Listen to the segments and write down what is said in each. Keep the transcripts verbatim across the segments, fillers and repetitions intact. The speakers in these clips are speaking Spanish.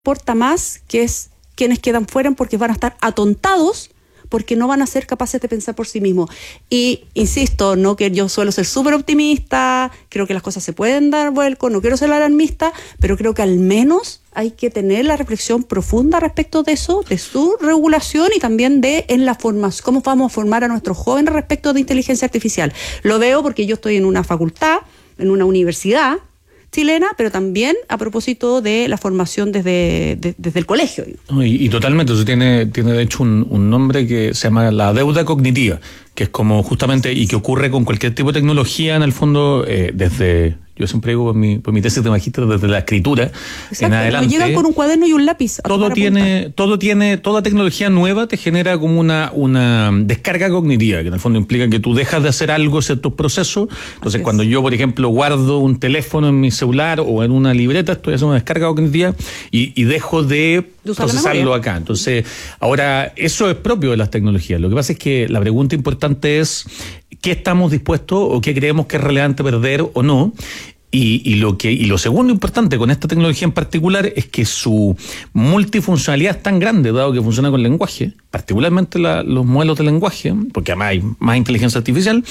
importa más, que es quienes quedan fuera, porque van a estar atontados, porque no van a ser capaces de pensar por sí mismos. Y, insisto, no que yo suelo ser súper optimista, creo que las cosas se pueden dar vuelco, no quiero ser alarmista, pero creo que al menos hay que tener la reflexión profunda respecto de eso, de su regulación y también de en la formación, cómo vamos a formar a nuestros jóvenes respecto de inteligencia artificial. Lo veo porque yo estoy en una facultad, en una universidad chilena, pero también a propósito de la formación desde, de, desde el colegio. Y, y totalmente, eso tiene, tiene de hecho un, un nombre que se llama la deuda cognitiva, que es como justamente, y que ocurre con cualquier tipo de tecnología, en el fondo, eh, desde, yo siempre digo por mi, por mi tesis de magíster, desde la escritura. Exacto, en adelante. Llegan con un cuaderno y un lápiz. Todo tiene, todo tiene, toda tecnología nueva te genera como una, una descarga cognitiva, que en el fondo implica que tú dejas de hacer algo, ciertos procesos. Entonces, Así cuando es. yo, por ejemplo, guardo un teléfono en mi celular o en una libreta, estoy haciendo una descarga cognitiva y, y dejo de procesarlo acá. Entonces, ahora, eso es propio de las tecnologías. Lo que pasa es que la pregunta importante es ¿qué estamos dispuestos o qué creemos que es relevante perder o no? Y, y, lo que, y lo segundo importante con esta tecnología en particular es que su multifuncionalidad es tan grande, dado que funciona con lenguaje, particularmente la, los modelos de lenguaje, porque además hay más inteligencia artificial,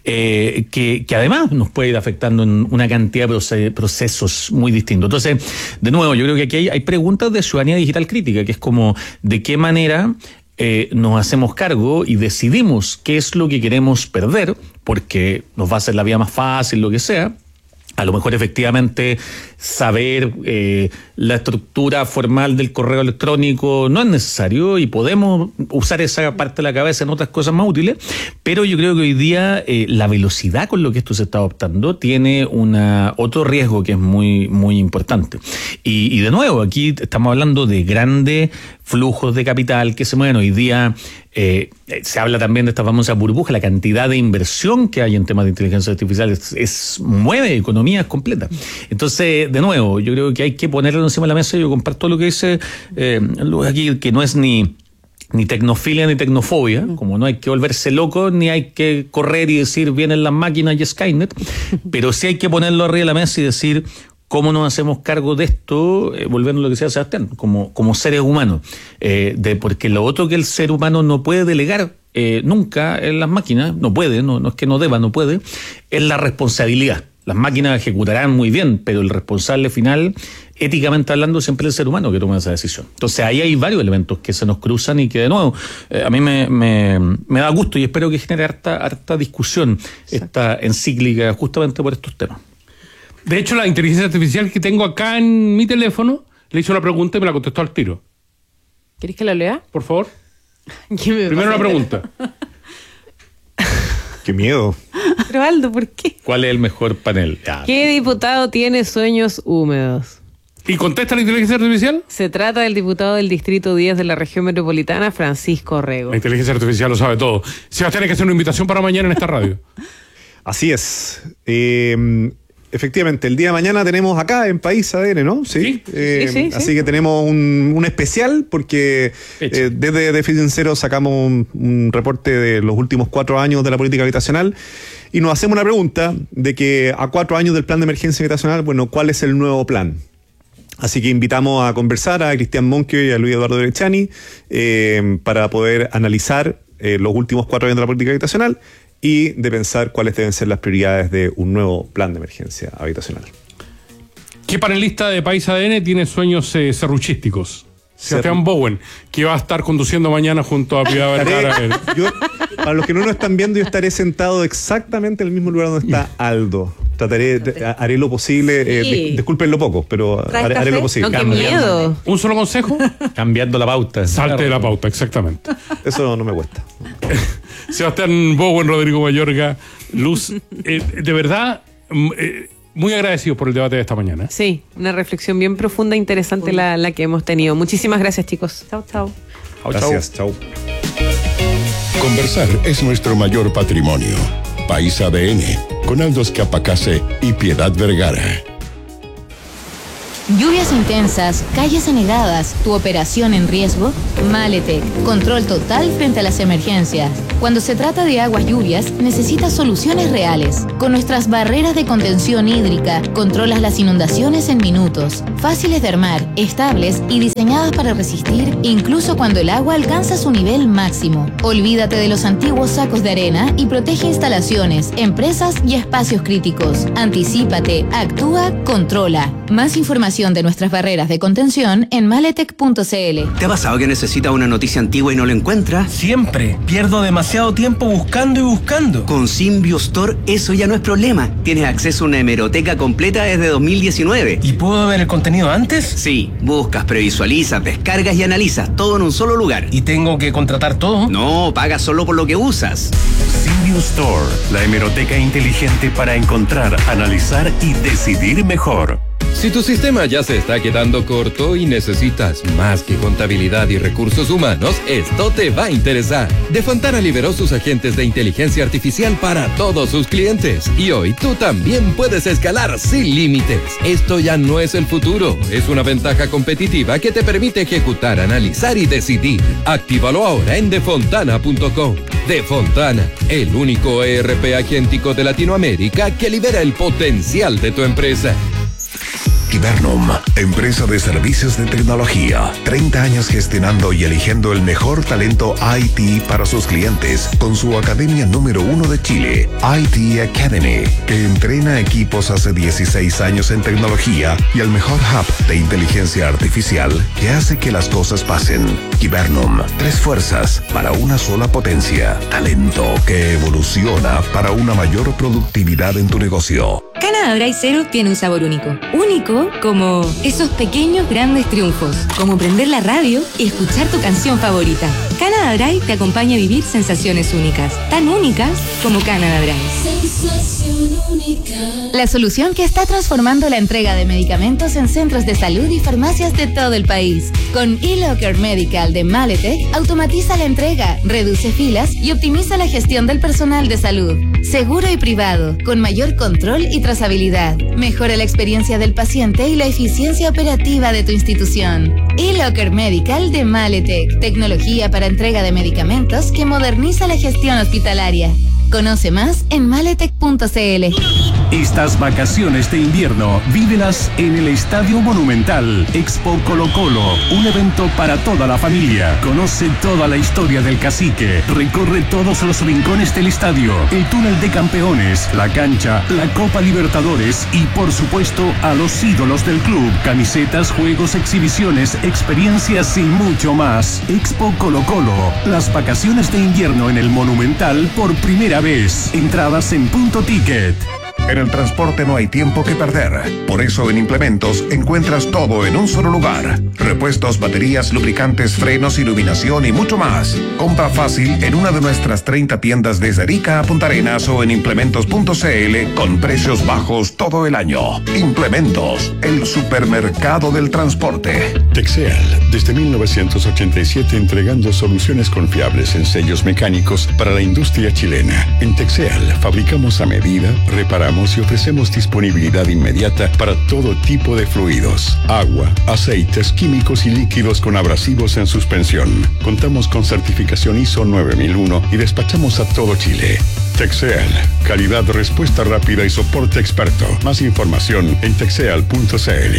eh, que, que además nos puede ir afectando en una cantidad de procesos muy distintos. Entonces, de nuevo, yo creo que aquí hay, hay preguntas de ciudadanía digital crítica, que es como de qué manera Eh, nos hacemos cargo y decidimos qué es lo que queremos perder, porque nos va a hacer la vida más fácil, lo que sea. A lo mejor efectivamente saber eh, la estructura formal del correo electrónico no es necesario y podemos usar esa parte de la cabeza en otras cosas más útiles, pero yo creo que hoy día eh, la velocidad con lo que esto se está adoptando tiene una otro riesgo que es muy, muy importante. Y, y de nuevo, aquí estamos hablando de grandes flujos de capital que se mueven hoy día. Eh, se habla también de esta famosa burbuja, la cantidad de inversión que hay en temas de inteligencia artificial es, es mueve economías completas. Entonces, de nuevo, yo creo que hay que ponerlo encima de la mesa. Yo comparto lo que dice eh, aquí, que no es ni ni tecnofilia ni tecnofobia, como no hay que volverse loco, ni hay que correr y decir vienen las máquinas y Skynet, pero sí hay que ponerlo arriba de la mesa y decir cómo nos hacemos cargo de esto, eh, volviendo a lo que decía Sebastián, como, como seres humanos, eh, de porque lo otro que el ser humano no puede delegar eh, nunca en las máquinas, no puede, no, no es que no deba, no puede, es la responsabilidad. Las máquinas ejecutarán muy bien, pero el responsable final, éticamente hablando, siempre es el ser humano que toma esa decisión. Entonces ahí hay varios elementos que se nos cruzan y que de nuevo eh, a mí me, me, me da gusto y espero que genere harta, harta discusión. Exacto. Esta encíclica justamente por estos temas. De hecho, la inteligencia artificial que tengo acá en mi teléfono le hizo la pregunta y me la contestó al tiro. ¿Querés que la lea? Por favor. Primero la pregunta. ¡Qué miedo! Pero Aldo, ¿por qué? ¿Cuál es el mejor panel? Ya. ¿Qué diputado tiene sueños húmedos? ¿Y contesta la inteligencia artificial? Se trata del diputado del Distrito diez de la región metropolitana, Francisco Rego. La inteligencia artificial lo sabe todo. Sebastián, hay que hacer una invitación para mañana en esta radio. Así es. Eh... Efectivamente, el día de mañana tenemos acá en País A D N, ¿no? Sí. Sí, eh, sí, sí, así sí. que tenemos un, un especial porque eh, desde Déficit Cero sacamos un, un reporte de los últimos cuatro años de la política habitacional y nos hacemos una pregunta de que a cuatro años del plan de emergencia habitacional, bueno, ¿cuál es el nuevo plan? Así que invitamos a conversar a Cristian Monque y a Luis Eduardo Bresciani eh, para poder analizar eh, los últimos cuatro años de la política habitacional y de pensar cuáles deben ser las prioridades de un nuevo plan de emergencia habitacional. ¿Qué panelista de País A D N tiene sueños eh, serruchísticos? Sebastián Ser... Bowen, que va a estar conduciendo mañana junto a Piedad Vergara. Yo, para los que no nos están viendo, yo estaré sentado exactamente en el mismo lugar donde está Aldo. Trataré, haré lo posible, eh, dis, disculpen lo poco, pero haré, haré lo posible. No, qué miedo. ¿Un solo consejo? Cambiando la pauta. Salte de la pauta, exactamente. Eso no me cuesta. Sebastián Bowen, Rodrigo Mayorga, Luz, eh, de verdad, eh, muy agradecidos por el debate de esta mañana. Sí, una reflexión bien profunda e interesante la, la que hemos tenido. Muchísimas gracias, chicos. Chau, chau. Gracias, chau. Conversar es nuestro mayor patrimonio. País A D N, con Aldo Escapacase y Piedad Vergara. Lluvias intensas, calles anegadas, tu operación en riesgo. Maletec, control total frente a las emergencias. Cuando se trata de aguas lluvias, necesitas soluciones reales. Con nuestras barreras de contención hídrica, controlas las inundaciones en minutos. Fáciles de armar, estables y diseñadas para resistir incluso cuando el agua alcanza su nivel máximo. Olvídate de los antiguos sacos de arena y protege instalaciones, empresas y espacios críticos. Anticípate, actúa, controla. Más información de nuestras barreras de contención en maletec punto c l. ¿Te ha pasado que necesitas una noticia antigua y no la encuentras? Siempre. Pierdo demasiado tiempo buscando y buscando. Con Symbio Store eso ya no es problema. Tienes acceso a una hemeroteca completa desde dos mil diecinueve. ¿Y puedo ver el contenido antes? Sí. Buscas, previsualizas, descargas y analizas. Todo en un solo lugar. ¿Y tengo que contratar todo? No, pagas solo por lo que usas. Symbio Store, la hemeroteca inteligente para encontrar, analizar y decidir mejor. Si tu sistema ya se está quedando corto y necesitas más que contabilidad y recursos humanos, esto te va a interesar. Defontana liberó sus agentes de inteligencia artificial para todos sus clientes. Y hoy tú también puedes escalar sin límites. Esto ya no es el futuro, es una ventaja competitiva que te permite ejecutar, analizar y decidir. Actívalo ahora en defontana punto com. Defontana, el único E R P agéntico de Latinoamérica que libera el potencial de tu empresa. Hibernum, empresa de servicios de tecnología. treinta años gestionando y eligiendo el mejor talento I T para sus clientes con su academia número uno de Chile, I T Academy, que entrena equipos hace dieciséis años en tecnología y el mejor hub de inteligencia artificial que hace que las cosas pasen. Hibernum, tres fuerzas para una sola potencia. Talento que evoluciona para una mayor productividad en tu negocio. Canada Dry Zero tiene un sabor único. Único como esos pequeños grandes triunfos. Como prender la radio y escuchar tu canción favorita. Canada Dry te acompaña a vivir sensaciones únicas. Tan únicas como Canada Dry. Sensación única. La solución que está transformando la entrega de medicamentos en centros de salud y farmacias de todo el país. Con eLocker Medical de Maletec, automatiza la entrega, reduce filas y optimiza la gestión del personal de salud. Seguro y privado, con mayor control y trazabilidad. Mejora la experiencia del paciente y la eficiencia operativa de tu institución. eLocker Medical de Maletec, tecnología para entrega de medicamentos que moderniza la gestión hospitalaria. Conoce más en maletec punto c l. Estas vacaciones de invierno, vívelas en el Estadio Monumental. Expo Colo Colo, un evento para toda la familia. Conoce toda la historia del cacique. Recorre todos los rincones del estadio, el túnel de campeones, la cancha, la Copa Libertadores y, por supuesto, a los ídolos del club. Camisetas, juegos, exhibiciones, experiencias y mucho más. Expo Colo Colo, las vacaciones de invierno en el Monumental por primera vez. Entradas en Punto Ticket. En el transporte no hay tiempo que perder. Por eso en Implementos encuentras todo en un solo lugar. Repuestos, baterías, lubricantes, frenos, iluminación y mucho más. Compra fácil en una de nuestras treinta tiendas desde Arica a Punta Arenas o en implementos punto c l con precios bajos todo el año. Implementos, el supermercado del transporte. Texeal, desde mil novecientos ochenta y siete entregando soluciones confiables en sellos mecánicos para la industria chilena. En Texeal fabricamos a medida, reparamos y ofrecemos disponibilidad inmediata para todo tipo de fluidos, agua, aceites, químicos y líquidos con abrasivos en suspensión. Contamos con certificación I S O nueve mil uno y despachamos a todo Chile. Texeal, calidad, respuesta rápida y soporte experto. Más información en texeal punto c l.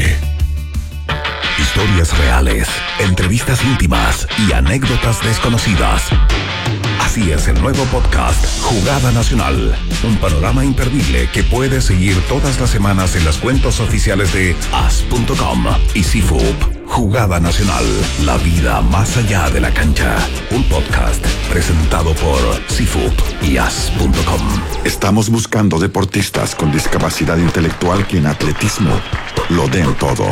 Historias reales, entrevistas íntimas y anécdotas desconocidas. Así es el nuevo podcast Jugada Nacional, un panorama imperdible que puedes seguir todas las semanas en las cuentas oficiales de as punto com y C F U P. Jugada Nacional, la vida más allá de la cancha. Un podcast presentado por C F U P y as punto com. Estamos buscando deportistas con discapacidad intelectual que en atletismo lo den todo.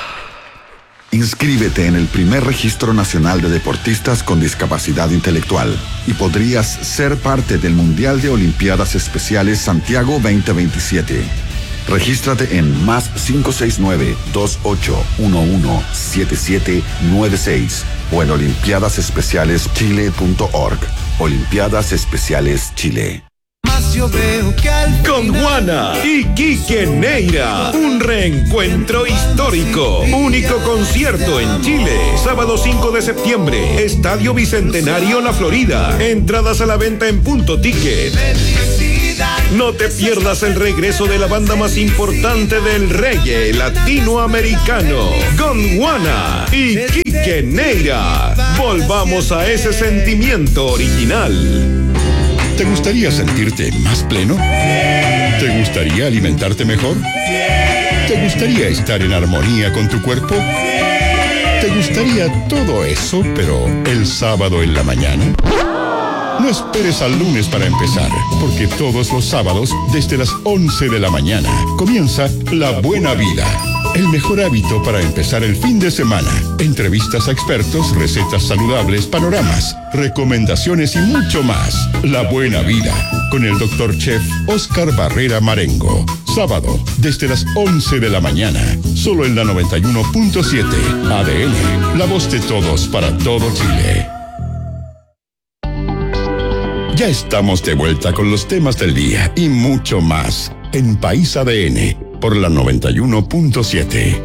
Inscríbete en el primer registro nacional de deportistas con discapacidad intelectual y podrías ser parte del Mundial de Olimpiadas Especiales Santiago veinte veintisiete. Regístrate en más cinco seis nueve, dos ocho uno uno, siete siete nueve seis o en olimpiadas especiales chile punto org. Olimpiadas Especiales Chile. más yo veo que al Con Juana y Quique Neira, un reencuentro histórico. Único concierto en Chile, sábado cinco de septiembre, Estadio Bicentenario La Florida. Entradas a la venta en Punto Ticket. No te pierdas el regreso de la banda más importante del reggae latinoamericano, Gondwana y Quique Neira. Volvamos a ese sentimiento original. ¿Te gustaría sentirte más pleno? ¿Te gustaría alimentarte mejor? ¿Te gustaría estar en armonía con tu cuerpo? ¿Te gustaría todo eso, pero el sábado en la mañana? No esperes al lunes para empezar, porque todos los sábados, desde las once de la mañana, comienza La Buena Vida. El mejor hábito para empezar el fin de semana. Entrevistas a expertos, recetas saludables, panoramas, recomendaciones y mucho más. La Buena Vida, con el doctor Chef Oscar Barrera Marengo. Sábado, desde las once de la mañana, solo en la noventa y uno punto siete. A D N, la voz de todos para todo Chile. Ya estamos de vuelta con los temas del día y mucho más en País A D N por la noventa y uno punto siete.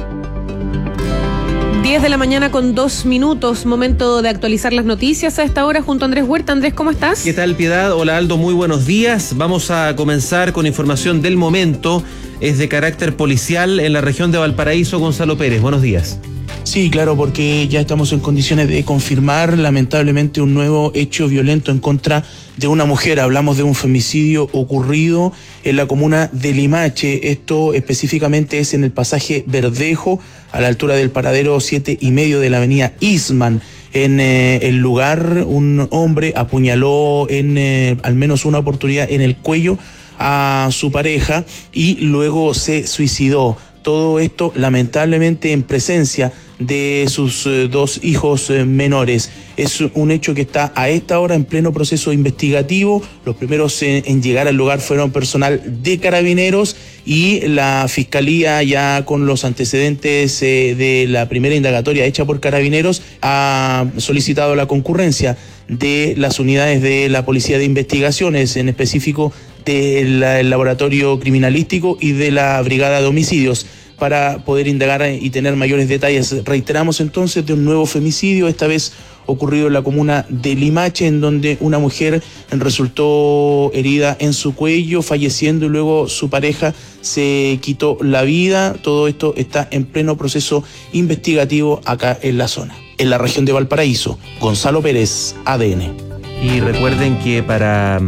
diez de la mañana con dos minutos, momento de actualizar las noticias a esta hora junto a Andrés Huerta. Andrés, ¿cómo estás? ¿Qué tal, Piedad? Hola, Aldo, muy buenos días. Vamos a comenzar con información del momento. Es de carácter policial en la región de Valparaíso. Gonzalo Pérez, buenos días. Sí, claro, porque ya estamos en condiciones de confirmar lamentablemente un nuevo hecho violento en contra de una mujer. Hablamos de un femicidio ocurrido en la comuna de Limache. Esto específicamente es en el pasaje Verdejo, a la altura del paradero siete y medio de la avenida Isman. En eh, el lugar, un hombre apuñaló en eh, al menos una oportunidad en el cuello a su pareja y luego se suicidó. Todo esto lamentablemente en presencia de sus eh, dos hijos eh, menores. Es un hecho que está a esta hora en pleno proceso investigativo. Los primeros en, en llegar al lugar fueron personal de Carabineros y la Fiscalía, ya con los antecedentes eh, de la primera indagatoria hecha por Carabineros, ha solicitado la concurrencia de las unidades de la Policía de Investigaciones, en específico del Laboratorio Criminalístico y de la Brigada de Homicidios, para poder indagar y tener mayores detalles. Reiteramos entonces de un nuevo femicidio, esta vez ocurrido en la comuna de Limache, en donde una mujer resultó herida en su cuello, falleciendo, y luego su pareja se quitó la vida. Todo esto está en pleno proceso investigativo acá en la zona. En la región de Valparaíso, Gonzalo Pérez, A D N. Y recuerden que para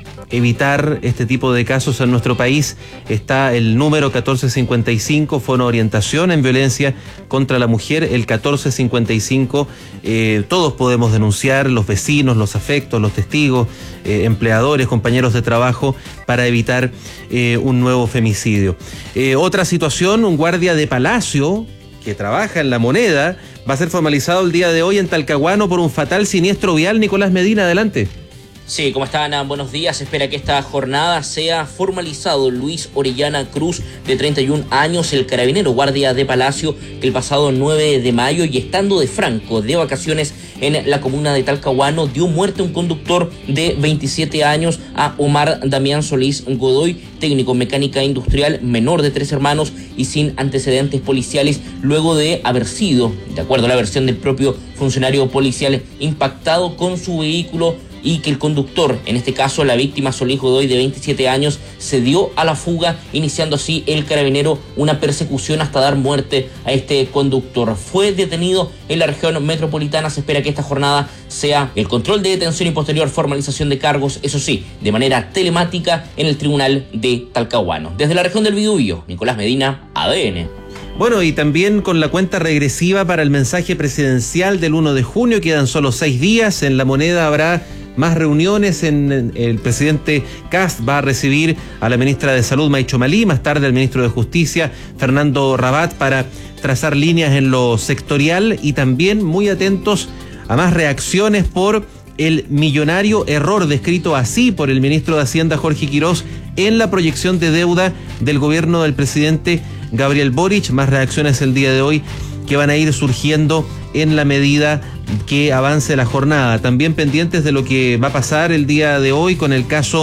evitar este tipo de casos en nuestro país está el número catorce cincuenta y cinco, fue una orientación en violencia contra la mujer, el catorce cincuenta y cinco. Eh, todos podemos denunciar, los vecinos, los afectos, los testigos, eh, empleadores, compañeros de trabajo, para evitar eh, un nuevo femicidio. Eh, otra situación, un guardia de Palacio que trabaja en La Moneda va a ser formalizado el día de hoy en Talcahuano por un fatal siniestro vial. Nicolás Medina, adelante. Sí, ¿cómo están? Buenos días. Espera que esta jornada sea formalizado Luis Orellana Cruz, de treinta y un años, el carabinero guardia de Palacio, que el pasado nueve de mayo, y estando de franco de vacaciones en la comuna de Talcahuano, dio muerte a un conductor de veintisiete años, a Omar Damián Solís Godoy, técnico en mecánica industrial, menor de tres hermanos y sin antecedentes policiales, luego de haber sido, de acuerdo a la versión del propio funcionario policial, impactado con su vehículo, y que el conductor, en este caso la víctima Solís Godoy, de veintisiete años, se dio a la fuga, iniciando así el carabinero una persecución hasta dar muerte a este conductor. Fue detenido en la región metropolitana. Se espera que esta jornada sea el control de detención y posterior formalización de cargos, eso sí, de manera telemática en el tribunal de Talcahuano. Desde la región del Biobío, Nicolás Medina, A D N. Bueno, y también con la cuenta regresiva para el mensaje presidencial del uno de junio, quedan solo seis días. En La Moneda habrá más reuniones. En el presidente Kast va a recibir a la ministra de Salud, Maicho Malí, más tarde al ministro de Justicia, Fernando Rabat, para trazar líneas en lo sectorial, y también muy atentos a más reacciones por el millonario error descrito así por el ministro de Hacienda, Jorge Quirós, en la proyección de deuda del gobierno del presidente Gabriel Boric. Más reacciones el día de hoy que van a ir surgiendo en la medida que avance la jornada. También pendientes de lo que va a pasar el día de hoy con el caso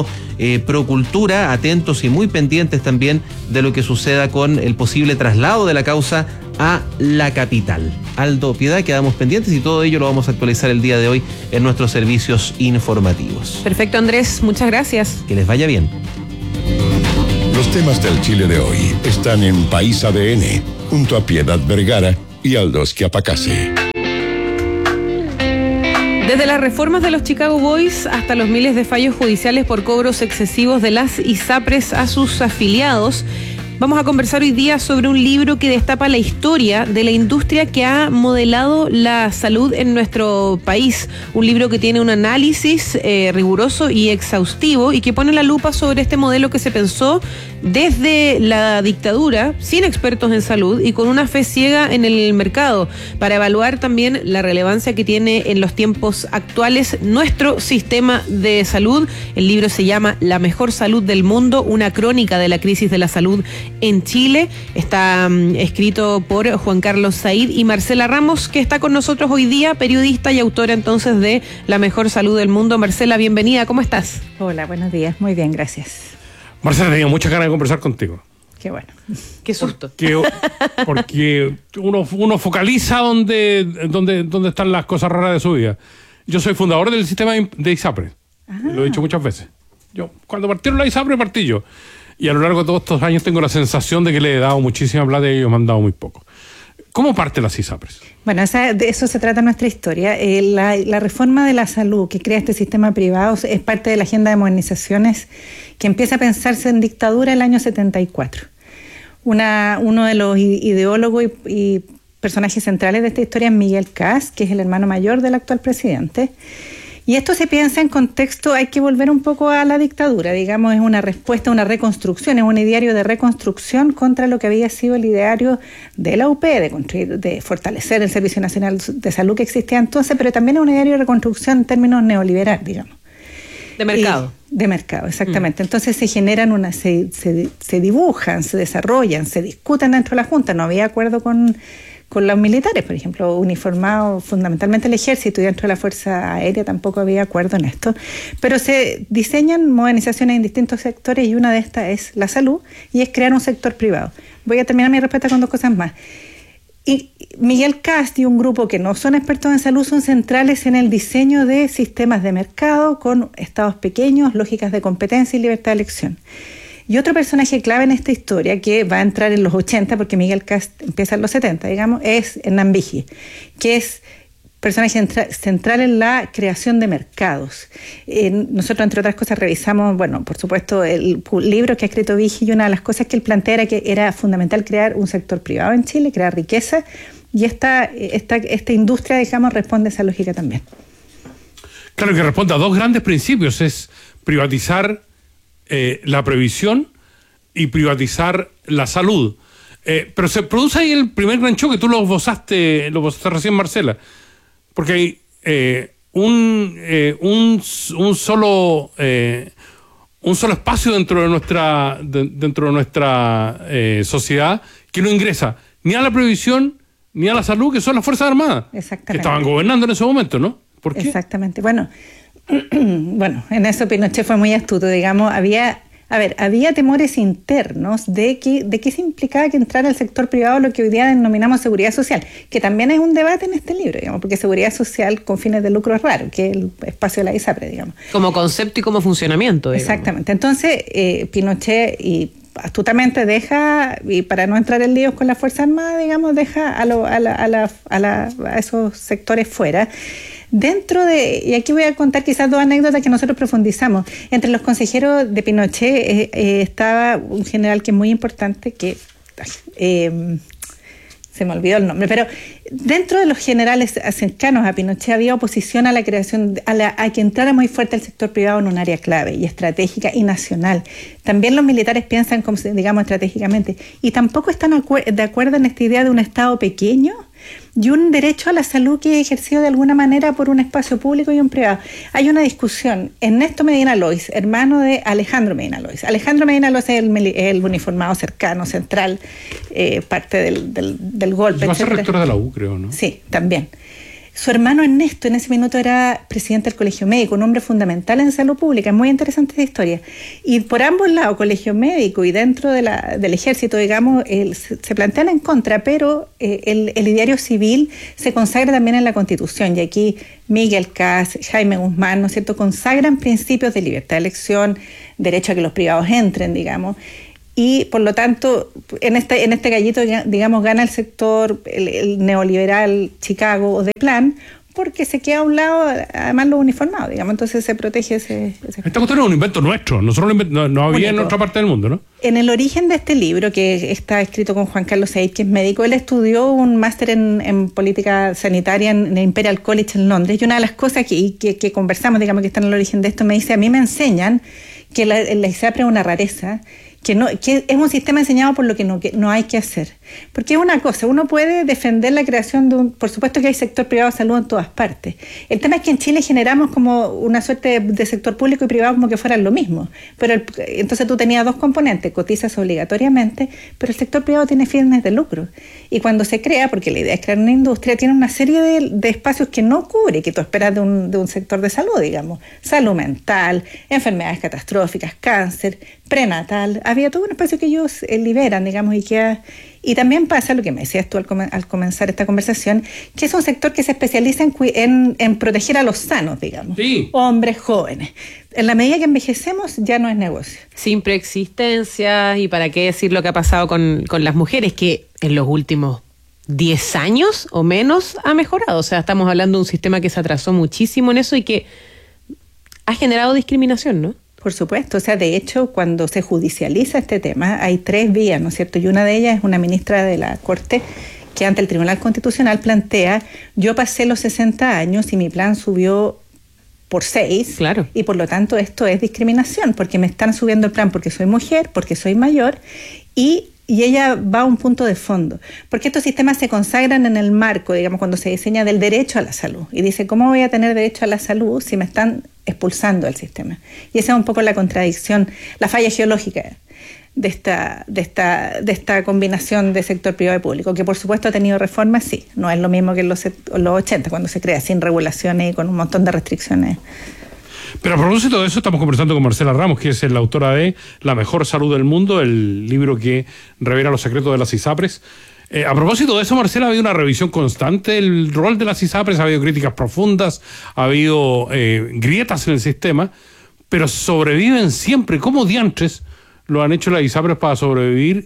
eh, Procultura, atentos y muy pendientes también de lo que suceda con el posible traslado de la causa a la capital. Aldo Piedad, quedamos pendientes y todo ello lo vamos a actualizar el día de hoy en nuestros servicios informativos. Perfecto, Andrés, muchas gracias. Que les vaya bien. Los temas del Chile de hoy están en País A D N, junto a Piedad Vergara y Aldo Schiapacase. Desde las reformas de los Chicago Boys hasta los miles de fallos judiciales por cobros excesivos de las ISAPRES a sus afiliados, vamos a conversar hoy día sobre un libro que destapa la historia de la industria que ha modelado la salud en nuestro país. Un libro que tiene un análisis eh, riguroso y exhaustivo y que pone la lupa sobre este modelo que se pensó desde la dictadura, sin expertos en salud y con una fe ciega en el mercado, para evaluar también la relevancia que tiene en los tiempos actuales nuestro sistema de salud. El libro se llama La mejor salud del mundo, una crónica de la crisis de la salud en Chile. Está um, escrito por Juan Carlos Said y Marcela Ramos, que está con nosotros hoy día, periodista y autora entonces de La mejor salud del mundo. Marcela, bienvenida, ¿cómo estás? Hola, buenos días, muy bien, gracias. Marcela, tenía muchas ganas de conversar contigo. Qué bueno. Qué susto. Porque, porque uno, uno focaliza donde, donde, donde están las cosas raras de su vida. Yo soy fundador del sistema de ISAPRE. Ah. Lo he dicho muchas veces. Yo, cuando partieron la ISAPRE, partí yo. Y a lo largo de todos estos años tengo la sensación de que le he dado muchísima plata y ellos me han dado muy poco. ¿Cómo parte las ISAPRES? Bueno, esa, de eso se trata nuestra historia. Eh, la, la reforma de la salud que crea este sistema privado es parte de la agenda de modernizaciones que empieza a pensarse en dictadura el año setenta y cuatro. Una, uno de los ideólogos y, y personajes centrales de esta historia es Miguel Kast, que es el hermano mayor del actual presidente. Y esto se piensa en contexto, hay que volver un poco a la dictadura, digamos, es una respuesta, una reconstrucción, es un ideario de reconstrucción contra lo que había sido el ideario de la U P, de construir, de fortalecer el Servicio Nacional de Salud que existía entonces, pero también es un ideario de reconstrucción en términos neoliberales, digamos. De mercado. Y de mercado, exactamente. Mm. Entonces se generan una, se, se, se dibujan, se desarrollan, se discuten dentro de la Junta, no había acuerdo con... con los militares, por ejemplo, uniformados fundamentalmente el ejército y dentro de la Fuerza Aérea tampoco había acuerdo en esto, pero se diseñan modernizaciones en distintos sectores y una de estas es la salud y es crear un sector privado. Voy a terminar mi respuesta con dos cosas más. Y Miguel Kast y un grupo que no son expertos en salud son centrales en el diseño de sistemas de mercado con estados pequeños, lógicas de competencia y libertad de elección. Y otro personaje clave en esta historia, que va a entrar en los ochenta, porque Miguel Kast empieza en los setenta, digamos, es Hernán Vigi, que es personaje central en la creación de mercados. Eh, nosotros, entre otras cosas, revisamos, bueno, por supuesto, el libro que ha escrito Vigi, y una de las cosas que él plantea era que era fundamental crear un sector privado en Chile, crear riqueza, y esta, esta, esta industria, digamos, responde a esa lógica también. Claro, que responde a dos grandes principios, es privatizar Eh, la previsión y privatizar la salud. Eh, pero se produce ahí el primer gran choque, tú lo esbozaste, lo esbozaste recién, Marcela, porque hay eh, un, eh, un, un solo eh, un solo espacio dentro de nuestra de, dentro de nuestra eh, sociedad que no ingresa ni a la previsión ni a la salud, que son las Fuerzas Armadas, que estaban gobernando en ese momento, ¿no? ¿Por qué? Exactamente. Bueno, bueno, en eso Pinochet fue muy astuto, digamos, había, a ver, había temores internos de que, de qué se implicaba que entrara el sector privado, lo que hoy día denominamos seguridad social, que también es un debate en este libro, digamos, porque seguridad social con fines de lucro es raro, que es el espacio de la ISAPRE, digamos. Como concepto y como funcionamiento, digamos. Exactamente. Entonces, eh, Pinochet y astutamente deja, y para no entrar en líos con la Fuerza Armada, digamos, deja a, lo, a, la, a, la, a, la, a esos sectores fuera. Dentro de, y aquí voy a contar quizás dos anécdotas que nosotros profundizamos. Entre los consejeros de Pinochet eh, eh, estaba un general que es muy importante, que eh, se me olvidó el nombre, pero dentro de los generales cercanos a Pinochet había oposición a la creación, a, la, a que entrara muy fuerte el sector privado en un área clave y estratégica y nacional. También los militares piensan, como, digamos, estratégicamente, y tampoco están acuer- de acuerdo en esta idea de un Estado pequeño y un derecho a la salud que es ejercido de alguna manera por un espacio público y un privado. Hay una discusión. Ernesto Medina Lois, hermano de Alejandro Medina Lois. Alejandro Medina Lois es el, el uniformado cercano, central, eh, parte del, del, del golpe. Va a ser rector de la U, creo, ¿no? Sí, también. Su hermano Ernesto en ese minuto era presidente del Colegio Médico, un hombre fundamental en salud pública. Es muy interesante esta historia. Y por ambos lados, Colegio Médico y dentro de la, del ejército, digamos, el, se, se plantean en contra, pero eh, el, el ideario civil se consagra también en la Constitución. Y aquí Miguel Kass, Jaime Guzmán, ¿no es cierto?, consagran principios de libertad de elección, derecho a que los privados entren, digamos. Y por lo tanto, en este, en este gallito, digamos, gana el sector el, el neoliberal Chicago o de plan, porque se queda a un lado, además lo uniformado, digamos, entonces se protege ese... ese... Esta cuestión es un invento nuestro, nosotros lo no, no había en otra parte del mundo, ¿no? En el origen de este libro, que está escrito con Juan Carlos Said, que es médico, él estudió un máster en, en política sanitaria en el Imperial College en Londres, y una de las cosas que, que, que conversamos, digamos, que está en el origen de esto, me dice, a mí me enseñan que la, la ISAPRE es una rareza, que no que es un sistema enseñado por lo que no, que no hay que hacer. Porque es una cosa, uno puede defender la creación de un... Por supuesto que hay sector privado de salud en todas partes. El tema es que en Chile generamos como una suerte de, de sector público y privado como que fueran lo mismo. Pero el, entonces tú tenías dos componentes, cotizas obligatoriamente, pero el sector privado tiene fines de lucro. Y cuando se crea, porque la idea es crear una industria, tiene una serie de, de espacios que no cubre, que tú esperas de un, de un sector de salud, digamos. Salud mental, enfermedades catastróficas, cáncer, prenatal. Había todo un espacio que ellos eh, liberan, digamos, y que... Y también pasa lo que me decías tú al, com- al comenzar esta conversación, que es un sector que se especializa en, cu- en, en proteger a los sanos, digamos. Sí. Hombres jóvenes. En la medida que envejecemos, ya no es negocio. Sin preexistencia, y para qué decir lo que ha pasado con, con las mujeres, que en los últimos diez años o menos ha mejorado. O sea, estamos hablando de un sistema que se atrasó muchísimo en eso y que ha generado discriminación, ¿no? Por supuesto, o sea, de hecho, cuando se judicializa este tema, hay tres vías, ¿no es cierto? Y una de ellas es una ministra de la Corte que ante el Tribunal Constitucional plantea, yo pasé los sesenta años y mi plan subió por seis, claro, y por lo tanto esto es discriminación, porque me están subiendo el plan porque soy mujer, porque soy mayor, y... Y ella va a un punto de fondo, porque estos sistemas se consagran en el marco, digamos, cuando se diseña del derecho a la salud. Y dice, ¿cómo voy a tener derecho a la salud si me están expulsando del sistema? Y esa es un poco la contradicción, la falla geológica de esta, de esta, de esta combinación de sector privado y público, que por supuesto ha tenido reformas, sí, no es lo mismo que en los, los ochenta, cuando se crea sin regulaciones y con un montón de restricciones. Pero a propósito de eso, estamos conversando con Marcela Ramos, que es la autora de La Mejor Salud del Mundo, el libro que revela los secretos de las ISAPRES. Eh, a propósito de eso, Marcela, ha habido una revisión constante del rol de las ISAPRES, ha habido críticas profundas, ha habido eh, grietas en el sistema, pero sobreviven siempre. ¿Cómo diantres lo han hecho las ISAPRES para sobrevivir?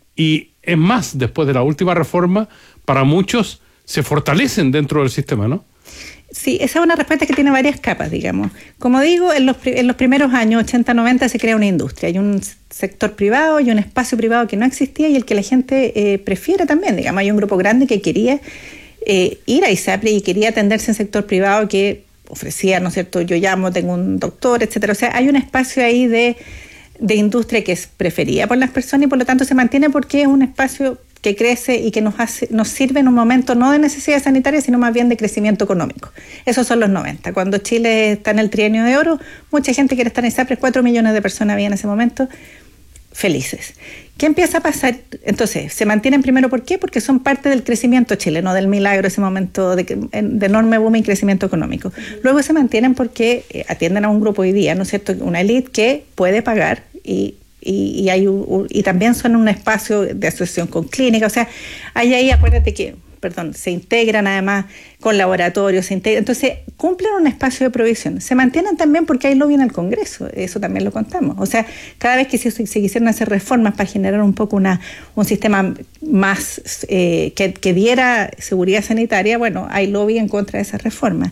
Y es más, después de la última reforma, para muchos se fortalecen dentro del sistema, ¿no? Sí, esa es una respuesta que tiene varias capas, digamos. Como digo, en los, en los primeros años, ochenta, noventa, se crea una industria. Hay un sector privado y un espacio privado que no existía y el que la gente eh, prefiere también, digamos. Hay un grupo grande que quería eh, ir a ISAPRE y quería atenderse en sector privado que ofrecía, ¿no es cierto?, yo llamo, tengo un doctor, etcétera. O sea, hay un espacio ahí de, de industria que es preferida por las personas y por lo tanto se mantiene porque es un espacio que crece y que nos hace, nos sirve en un momento no de necesidad sanitaria, sino más bien de crecimiento económico. Esos son los noventa. Cuando Chile está en el trienio de oro, mucha gente quiere estar en ISAPRES, cuatro millones de personas había en ese momento, felices. ¿Qué empieza a pasar? Entonces, se mantienen primero, ¿por qué? Porque son parte del crecimiento chileno, del milagro, ese momento de, de enorme boom y crecimiento económico. Luego se mantienen porque eh, atienden a un grupo hoy día, ¿no es cierto?, una élite que puede pagar y Y, y, hay un, un, y también son un espacio de asociación con clínicas, o sea, hay ahí, acuérdate que, perdón, se integran además con laboratorios, se integran, entonces cumplen un espacio de provisión, se mantienen también porque hay lobby en el Congreso, eso también lo contamos, o sea, cada vez que se, se quisieron hacer reformas para generar un poco una un sistema más eh, que, que diera seguridad sanitaria, bueno, hay lobby en contra de esas reformas.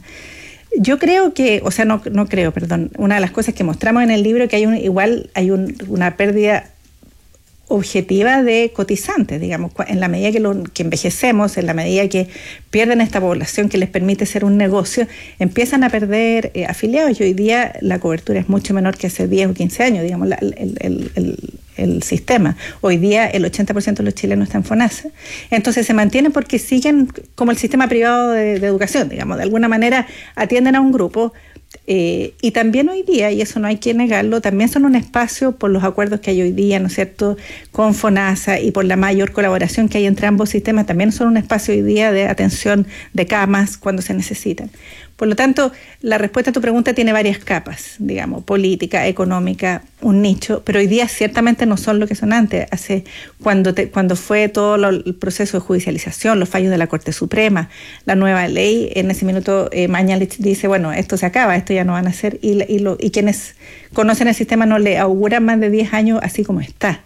Yo creo que, o sea, no, no creo, perdón, una de las cosas que mostramos en el libro es que hay un, igual hay un, una pérdida objetiva de cotizantes, digamos, en la medida que, lo, que envejecemos, en la medida que pierden esta población que les permite ser un negocio, empiezan a perder eh, afiliados y hoy día la cobertura es mucho menor que hace diez o quince años, digamos, la, el, el, el, el sistema. Hoy día el ochenta por ciento de los chilenos están en FONASA. Entonces se mantienen porque siguen como el sistema privado de, de educación, digamos, de alguna manera atienden a un grupo, Eh, y también hoy día, y eso no hay que negarlo, también son un espacio por los acuerdos que hay hoy día, ¿no es cierto?, con FONASA y por la mayor colaboración que hay entre ambos sistemas, también son un espacio hoy día de atención de camas cuando se necesitan. Por lo tanto, la respuesta a tu pregunta tiene varias capas, digamos, política, económica, un nicho, pero hoy día ciertamente no son lo que son antes. Hace cuando te, cuando fue todo lo, el proceso de judicialización, los fallos de la Corte Suprema, la nueva ley, en ese minuto eh, Mañalich dice, bueno, esto se acaba, esto ya no van a ser, y, y, lo, y quienes conocen el sistema no le auguran más de diez años así como está.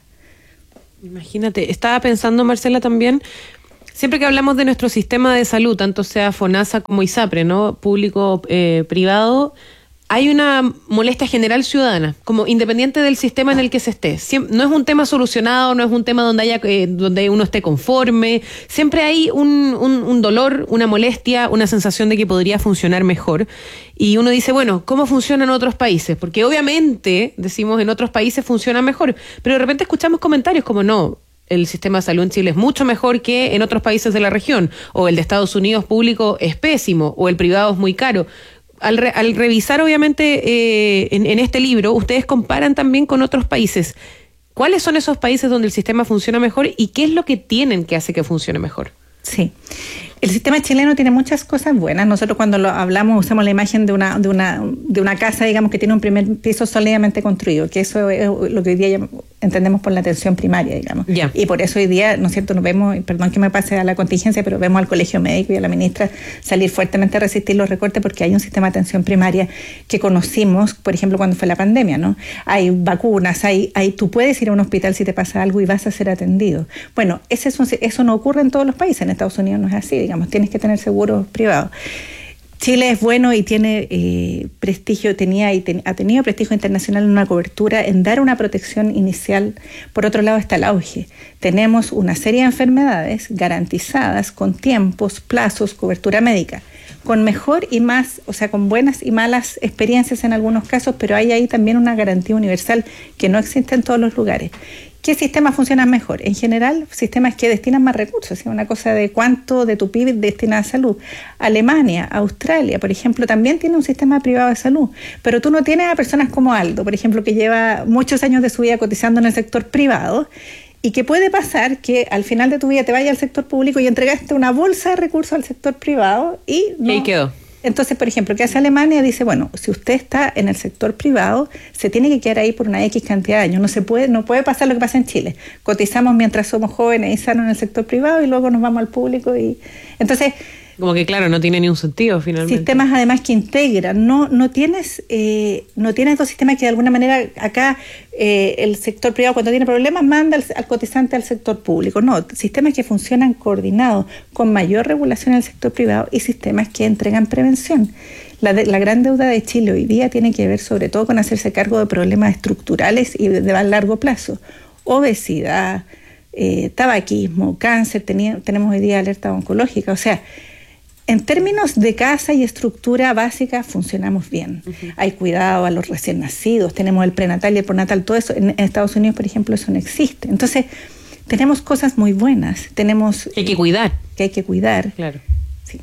Imagínate, estaba pensando, Marcela, también, siempre que hablamos de nuestro sistema de salud, tanto sea FONASA como ISAPRE, ¿no?, público, eh, privado, hay una molestia general ciudadana, como independiente del sistema en el que se esté. Siempre, no es un tema solucionado, no es un tema donde haya eh, donde uno esté conforme. Siempre hay un, un, un dolor, una molestia, una sensación de que podría funcionar mejor. Y uno dice, bueno, ¿cómo funciona en otros países? Porque obviamente, decimos, en otros países funciona mejor, pero de repente escuchamos comentarios como, no, el sistema de salud en Chile es mucho mejor que en otros países de la región, o el de Estados Unidos público es pésimo, o el privado es muy caro. Al, re, al revisar, obviamente, eh, en, en este libro, ustedes comparan también con otros países. ¿Cuáles son esos países donde el sistema funciona mejor y qué es lo que tienen que hace que funcione mejor? Sí. El sistema chileno tiene muchas cosas buenas. Nosotros cuando lo hablamos usamos la imagen de una, de una, de una casa, digamos, que tiene un primer piso sólidamente construido, que eso es lo que hoy día entendemos por la atención primaria, digamos. Yeah. Y por eso hoy día, ¿no es cierto?, nos vemos, perdón que me pase a la contingencia, pero vemos al Colegio Médico y a la ministra salir fuertemente a resistir los recortes porque hay un sistema de atención primaria que conocimos, por ejemplo, cuando fue la pandemia, ¿no? Hay vacunas, hay, hay, tú puedes ir a un hospital si te pasa algo y vas a ser atendido. Bueno, ese es un, eso no ocurre en todos los países. En Estados Unidos no es así, digamos, tienes que tener seguros privados. Chile es bueno y tiene eh, prestigio, tenía y ten, ha tenido prestigio internacional en una cobertura, en dar una protección inicial. Por otro lado está el auge. Tenemos una serie de enfermedades garantizadas con tiempos, plazos, cobertura médica, con mejor y más, o sea, con buenas y malas experiencias en algunos casos, pero hay ahí también una garantía universal que no existe en todos los lugares. ¿Qué sistemas funcionan mejor? En general, sistemas que destinan más recursos, ¿sí? Una cosa de cuánto de tu P I B destina a salud. Alemania, Australia, por ejemplo, también tiene un sistema privado de salud, pero tú no tienes a personas como Aldo, por ejemplo, que lleva muchos años de su vida cotizando en el sector privado, y que puede pasar que al final de tu vida te vaya al sector público y entregaste una bolsa de recursos al sector privado y no. Y ahí quedó. Entonces, por ejemplo, ¿qué hace Alemania? Dice, bueno, si usted está en el sector privado, se tiene que quedar ahí por una X cantidad de años. No se puede, no puede pasar lo que pasa en Chile. Cotizamos mientras somos jóvenes y sanos en el sector privado y luego nos vamos al público. Y entonces, como que claro, no tiene ni un sentido finalmente. Sistemas además que integran, no, no tienes, eh, no tienes dos sistemas que de alguna manera acá eh, el sector privado cuando tiene problemas manda al, al cotizante al sector público. No, sistemas que funcionan coordinados, con mayor regulación en el sector privado y sistemas que entregan prevención. La, de, la gran deuda de Chile hoy día tiene que ver sobre todo con hacerse cargo de problemas estructurales y de, de largo plazo. Obesidad, eh, tabaquismo, cáncer, tenía, tenemos hoy día alerta oncológica, o sea, en términos de casa y estructura básica funcionamos bien. Uh-huh. Hay cuidado a los recién nacidos, tenemos el prenatal y el postnatal, todo eso. En, en Estados Unidos, por ejemplo, eso no existe. Entonces, tenemos cosas muy buenas. Tenemos que hay que cuidar. Que hay que cuidar. Claro. Sí.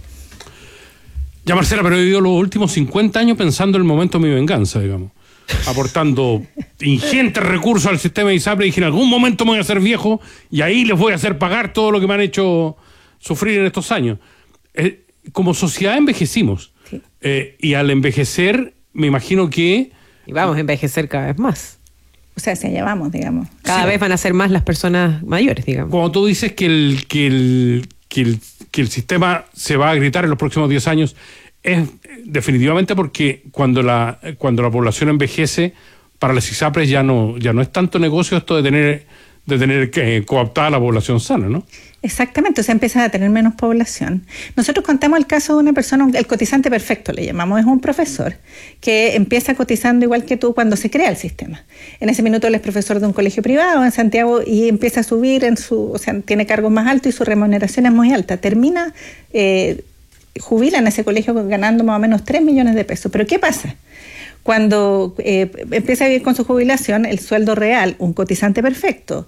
Ya, Marcela, pero he vivido los últimos cincuenta años pensando en el momento de mi venganza, digamos. Aportando ingentes recursos al sistema de ISAPRE y dije, en algún momento me voy a hacer viejo y ahí les voy a hacer pagar todo lo que me han hecho sufrir en estos años. Eh, Como sociedad envejecimos, sí. eh, y al envejecer me imagino que... Y vamos a envejecer cada vez más. O sea, si allá vamos, digamos. Cada sí. vez van a ser más las personas mayores, digamos. Cuando tú dices que el, que, el, que, el, que el sistema se va a gritar en los próximos diez años, es definitivamente porque cuando la, cuando la población envejece, para las ISAPRES ya no, ya no es tanto negocio esto de tener, de tener que cooptar a la población sana, ¿no? Exactamente, o sea, empiezan a tener menos población. Nosotros contamos el caso de una persona, el cotizante perfecto le llamamos, es un profesor que empieza cotizando igual que tú cuando se crea el sistema. En ese minuto él es profesor de un colegio privado en Santiago y empieza a subir en su, o sea, tiene cargos más altos y su remuneración es muy alta. Termina, eh, jubila en ese colegio ganando más o menos tres millones de pesos. Pero ¿qué pasa? Cuando eh, empieza a vivir con su jubilación, el sueldo real, un cotizante perfecto,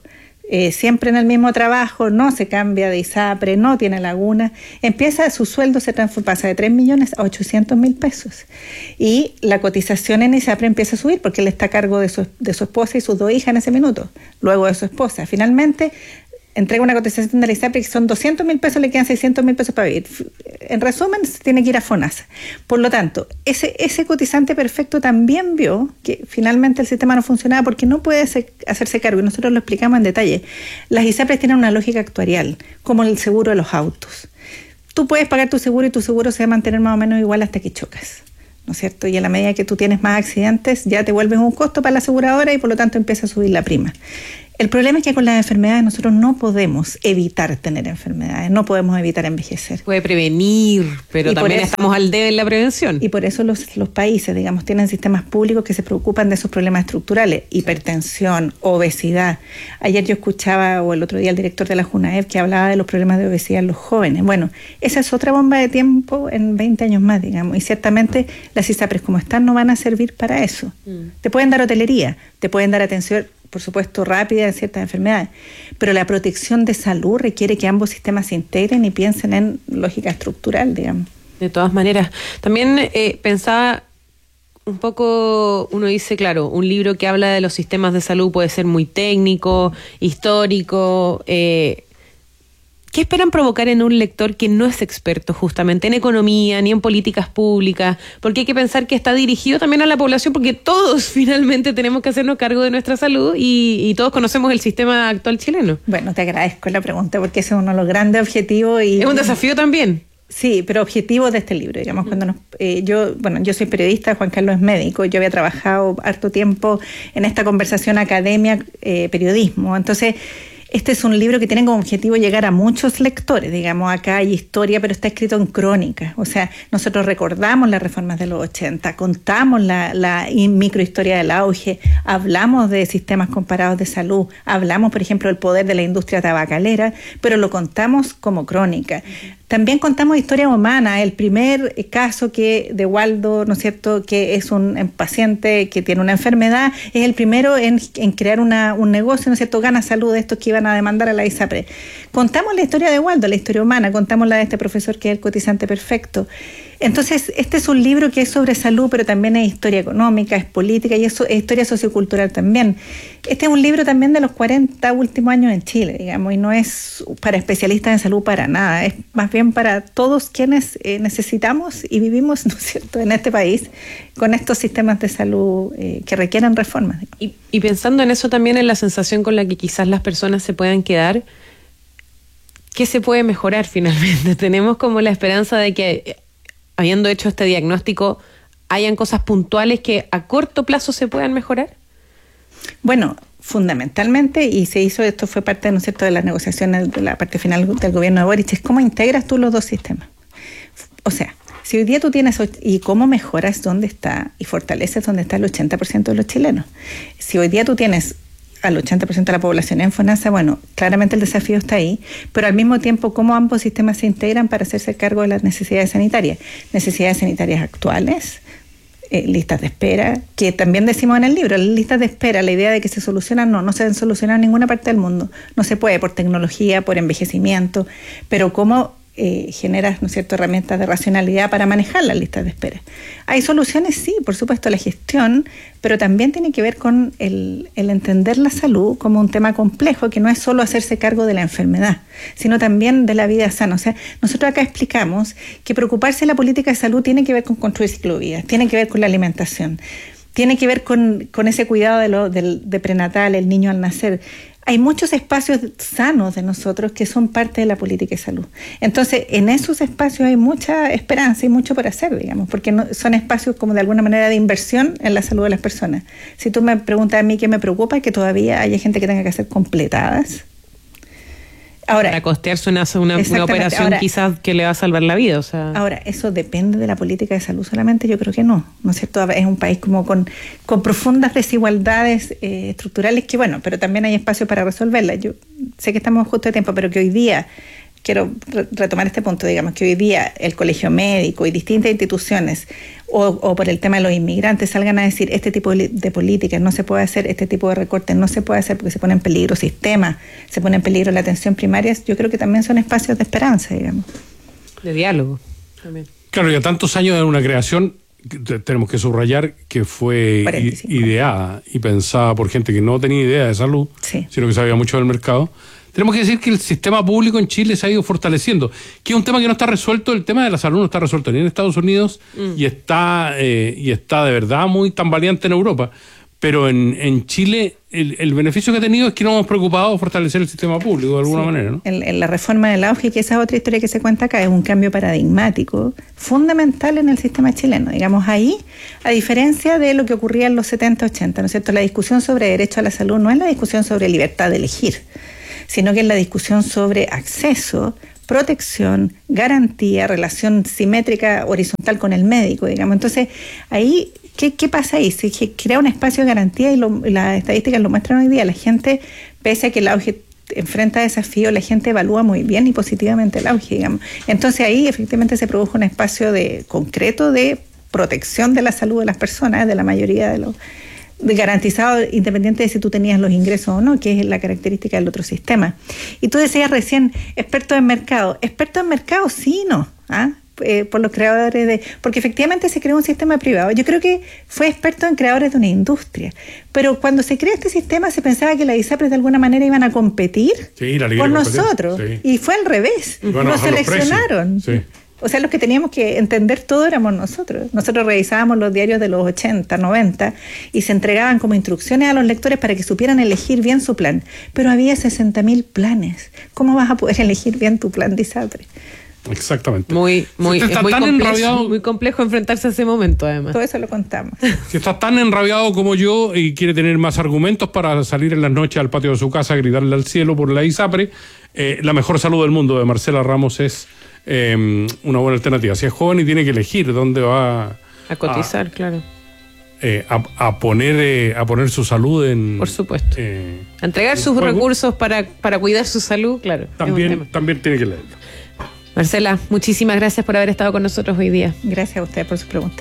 eh, siempre en el mismo trabajo, no se cambia de ISAPRE, no tiene laguna, empieza, su sueldo se transforma, pasa de tres millones a ochocientos mil pesos. Y la cotización en ISAPRE empieza a subir porque él está a cargo de su, de su esposa y sus dos hijas en ese minuto, luego de su esposa. Finalmente entrega una cotización de la ISAPRE que son doscientos mil pesos, le quedan seiscientos mil pesos para vivir. En resumen, se tiene que ir a FONASA. Por lo tanto, ese, ese cotizante perfecto también vio que finalmente el sistema no funcionaba porque no puede ser, hacerse cargo, y nosotros lo explicamos en detalle. Las ISAPRES tienen una lógica actuarial, como el seguro de los autos. Tú puedes pagar tu seguro y tu seguro se va a mantener más o menos igual hasta que chocas, ¿no es cierto? Y a la medida que tú tienes más accidentes, ya te vuelves un costo para la aseguradora y por lo tanto empieza a subir la prima. El problema es que con las enfermedades nosotros no podemos evitar tener enfermedades, no podemos evitar envejecer. Puede prevenir, pero Y por también eso- estamos al debe en la prevención. Y por eso los, los países, digamos, tienen sistemas públicos que se preocupan de esos problemas estructurales, hipertensión, obesidad. Ayer yo escuchaba, o el otro día, el director de la JUNAEP que hablaba de los problemas de obesidad en los jóvenes. Bueno, esa es otra bomba de tiempo en veinte años más, digamos, y ciertamente las ISAPRES como están no van a servir para eso. Mm. Te pueden dar hotelería, te pueden dar atención, por supuesto, rápida en ciertas enfermedades, pero la protección de salud requiere que ambos sistemas se integren y piensen en lógica estructural, digamos. De todas maneras. También eh, pensaba un poco, uno dice, claro, un libro que habla de los sistemas de salud puede ser muy técnico, histórico. Eh, ¿Qué esperan provocar en un lector que no es experto justamente en economía ni en políticas públicas? Porque hay que pensar que está dirigido también a la población, porque todos finalmente tenemos que hacernos cargo de nuestra salud y, y todos conocemos el sistema actual chileno. Bueno, te agradezco la pregunta porque ese es uno de los grandes objetivos. Y es un desafío también. Sí, pero objetivos de este libro, digamos, cuando nos, eh, yo, bueno, yo soy periodista, Juan Carlos es médico, yo había trabajado harto tiempo en esta conversación academia, eh, periodismo, entonces este es un libro que tiene como objetivo llegar a muchos lectores, digamos, acá hay historia, pero está escrito en crónica, o sea, nosotros recordamos las reformas de los ochenta, contamos la, la microhistoria del auge, hablamos de sistemas comparados de salud, hablamos, por ejemplo, del poder de la industria tabacalera, pero lo contamos como crónica. También contamos historia humana, el primer caso que de Waldo, ¿no es cierto?, que es un, un paciente que tiene una enfermedad, es el primero en, en crear una, un negocio, ¿no es cierto?, Gana Salud, de estos que iban a demandar a la ISAPRE. Contamos la historia de Waldo, la historia humana, contamos la de este profesor que es el cotizante perfecto. Entonces, este es un libro que es sobre salud, pero también es historia económica, es política y es, es historia sociocultural también. Este es un libro también de los cuarenta últimos años en Chile, digamos, y no es para especialistas en salud para nada, es más bien para todos quienes eh, necesitamos y vivimos, ¿no es cierto?, en este país con estos sistemas de salud eh, que requieren reformas. Y, y pensando en eso también, en la sensación con la que quizás las personas se puedan quedar, ¿qué se puede mejorar finalmente? Tenemos como la esperanza de que, habiendo hecho este diagnóstico, hayan cosas puntuales que a corto plazo se puedan mejorar. Bueno, fundamentalmente, y se hizo, esto fue parte, ¿no es cierto?, de las negociaciones de la parte final del gobierno de Boric, es cómo integras tú los dos sistemas. O sea, si hoy día tú tienes, y cómo mejoras dónde está y fortaleces dónde está el ochenta por ciento de los chilenos. Si hoy día tú tienes al ochenta por ciento de la población en FONASA, bueno, claramente el desafío está ahí, pero al mismo tiempo, cómo ambos sistemas se integran para hacerse cargo de las necesidades sanitarias. Necesidades sanitarias actuales, eh, listas de espera, que también decimos en el libro, las listas de espera, la idea de que se solucionan, no, no se han solucionado en ninguna parte del mundo. No se puede por tecnología, por envejecimiento, pero cómo eh, generas, ¿no es cierto?, herramientas de racionalidad para manejar las listas de espera. Hay soluciones, sí, por supuesto, la gestión, pero también tiene que ver con el, el entender la salud como un tema complejo, que no es solo hacerse cargo de la enfermedad, sino también de la vida sana. O sea, nosotros acá explicamos que preocuparse de la política de salud tiene que ver con construir ciclovías, tiene que ver con la alimentación, tiene que ver con, con ese cuidado de, lo, de, de prenatal, el niño al nacer. Hay muchos espacios sanos de nosotros que son parte de la política de salud. Entonces, en esos espacios hay mucha esperanza y mucho por hacer, digamos, porque no, son espacios como de alguna manera de inversión en la salud de las personas. Si tú me preguntas a mí qué me preocupa, es que todavía haya gente que tenga que ser completadas. Ahora, para costearse una, una, una operación ahora, quizás que le va a salvar la vida. O sea. Ahora, ¿eso depende de la política de salud solamente? Yo creo que no, ¿no es cierto? Es un país como con, con profundas desigualdades eh, estructurales que, bueno, pero también hay espacio para resolverlas. Yo sé que estamos justo de tiempo, pero que hoy día quiero re- retomar este punto, digamos, que hoy día el colegio médico y distintas instituciones, o, o por el tema de los inmigrantes, salgan a decir este tipo de, de políticas no se puede hacer, este tipo de recortes no se puede hacer porque se pone en peligro sistemas, se pone en peligro la atención primaria, yo creo que también son espacios de esperanza, digamos. De diálogo también. Claro, y a tantos años de una creación, tenemos que subrayar que fue i- ideada y pensada por gente que no tenía idea de salud, sí. sino que sabía mucho del mercado. Tenemos que decir que el sistema público en Chile se ha ido fortaleciendo, que es un tema que no está resuelto, el tema de la salud no está resuelto ni en Estados Unidos mm. y está eh, y está de verdad muy tambaleante en Europa. Pero en, en Chile el, el beneficio que ha tenido es que nos hemos preocupado de fortalecer el sistema público de alguna sí. manera, ¿no? En, en la reforma del auge, que esa es otra historia que se cuenta acá, es un cambio paradigmático fundamental en el sistema chileno. Digamos, ahí, a diferencia de lo que ocurría en los setenta, ochenta, ¿no es cierto? La discusión sobre derecho a la salud no es la discusión sobre libertad de elegir, sino que es la discusión sobre acceso, protección, garantía, relación simétrica horizontal con el médico, digamos. Entonces, ahí, ¿qué, qué pasa ahí? Se crea un espacio de garantía y lo, las estadísticas lo muestran hoy día. La gente, pese a que el auge enfrenta desafíos, la gente evalúa muy bien y positivamente el auge, digamos. Entonces, ahí efectivamente se produjo un espacio de concreto de protección de la salud de las personas, de la mayoría de los... garantizado independiente de si tú tenías los ingresos o no, que es la característica del otro sistema. Y tú decías recién, expertos en mercado. ¿Expertos en mercado? Sí, no. ¿Ah? Eh, por los creadores de... Porque efectivamente se creó un sistema privado. Yo creo que fue experto en creadores de una industria. Pero cuando se creó este sistema se pensaba que las ISAPRES de alguna manera iban a competir sí, la por nosotros. Sí. Y fue al revés. Bueno, nos seleccionaron. Sí. O sea, los que teníamos que entender todo éramos nosotros. Nosotros revisábamos los diarios de los ochenta, noventa y se entregaban como instrucciones a los lectores para que supieran elegir bien su plan. Pero había sesenta mil planes. ¿Cómo vas a poder elegir bien tu plan de ISAPRE? Exactamente. Muy, muy, si es muy, tan complejo, enrabiado, muy complejo enfrentarse a ese momento, además. Todo eso lo contamos. Si estás tan enrabiado como yo y quiere tener más argumentos para salir en las noches al patio de su casa a gritarle al cielo por la ISAPRE, eh, La mejor salud del mundo de Marcela Ramos es eh, una buena alternativa. Si es joven y tiene que elegir dónde va a cotizar, a, claro. Eh, a, a poner eh, a poner su salud en... Por supuesto. Eh, a entregar sus juego. recursos para, para cuidar su salud, claro. También, también tiene que leerlo. Marcela, muchísimas gracias por haber estado con nosotros hoy día. Gracias a usted por su pregunta.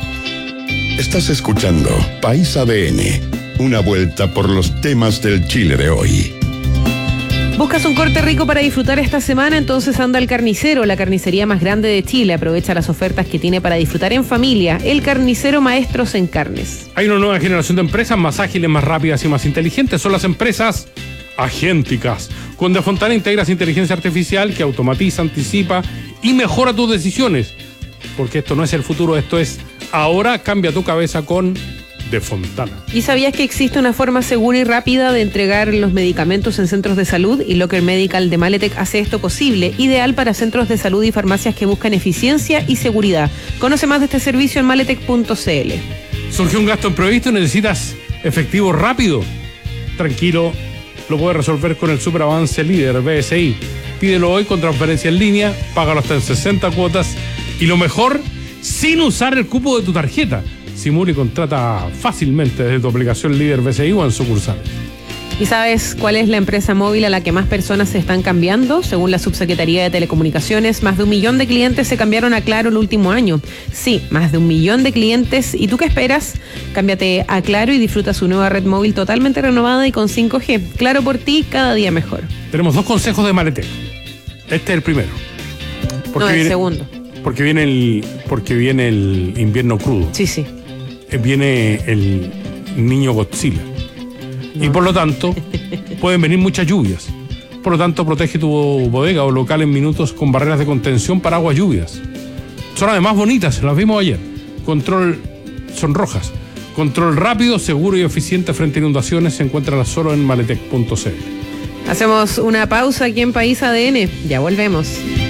Estás escuchando País A D N, una vuelta por los temas del Chile de hoy. ¿Buscas un corte rico para disfrutar esta semana? Entonces anda al Carnicero, la carnicería más grande de Chile. Aprovecha las ofertas que tiene para disfrutar en familia. El Carnicero, maestros en carnes. Hay una nueva generación de empresas más ágiles, más rápidas y más inteligentes. Son las empresas agénticas. Con De Fontana integras inteligencia artificial que automatiza, anticipa y mejora tus decisiones. Porque esto no es el futuro, esto es ahora. Cambia tu cabeza con De Fontana. ¿Y sabías que existe una forma segura y rápida de entregar los medicamentos en centros de salud? Y Locker Medical de Maletec hace esto posible, ideal para centros de salud y farmacias que buscan eficiencia y seguridad. Conoce más de este servicio en maletec punto c l. Surgió un gasto imprevisto y necesitas efectivo rápido. Tranquilo, lo puedes resolver con el Superavance Líder B S I. Pídelo hoy con transferencia en línea, págalo hasta en sesenta cuotas y lo mejor, sin usar el cupo de tu tarjeta. Simula y contrata fácilmente desde tu aplicación Líder B S I o en sucursales. ¿Y sabes cuál es la empresa móvil a la que más personas se están cambiando? Según la Subsecretaría de Telecomunicaciones, más de un millón de clientes se cambiaron a Claro el último año. Sí, más de un millón de clientes. ¿Y tú qué esperas? Cámbiate a Claro y disfruta su nueva red móvil totalmente renovada y con cinco G. Claro por ti, cada día mejor. Tenemos dos consejos de Maletec. Este es el primero. Porque no, el viene, segundo. Porque viene el, porque viene el invierno crudo. Sí, sí. Viene el niño Godzilla. No. Y por lo tanto, pueden venir muchas lluvias. Por lo tanto, protege tu bodega o local en minutos con barreras de contención para aguas lluvias. Son además bonitas, las vimos ayer. Control, son rojas. Control rápido, seguro y eficiente frente a inundaciones se encuentra solo en maletec punto c l. Hacemos una pausa aquí en País A D N. Ya volvemos.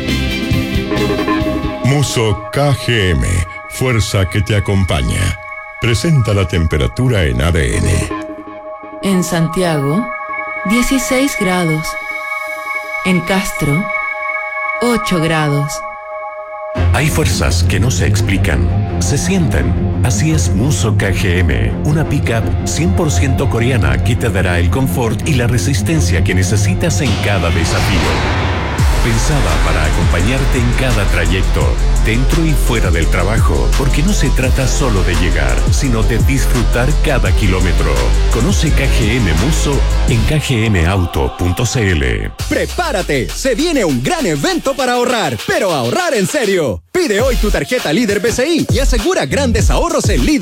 Muso K G M, fuerza que te acompaña. Presenta la temperatura en A D N. En Santiago, dieciséis grados. En Castro, ocho grados. Hay fuerzas que no se explican, se sienten. Así es Muso K G M, una pickup cien por ciento coreana que te dará el confort y la resistencia que necesitas en cada desafío. pensada para acompañarte en cada trayecto, dentro y fuera del trabajo, porque no se trata solo de llegar, sino de disfrutar cada kilómetro. Conoce K G M Muso en k g m auto punto c l. ¡Prepárate! Se viene un gran evento para ahorrar, pero ahorrar en serio. Pide hoy tu tarjeta Líder B C I y asegura grandes ahorros en Líder.